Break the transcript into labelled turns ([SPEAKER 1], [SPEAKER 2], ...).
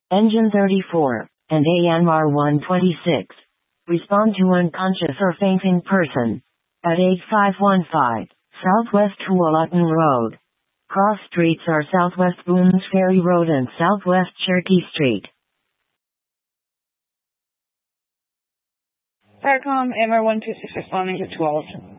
[SPEAKER 1] Engine 34, and AMR 126. Respond to unconscious or fainting person. At 8515, Southwest Tualatin Road. Cross streets are Southwest Boones Ferry Road and Southwest Cherokee Street.
[SPEAKER 2] Farcom, AMR 126 responding to 12.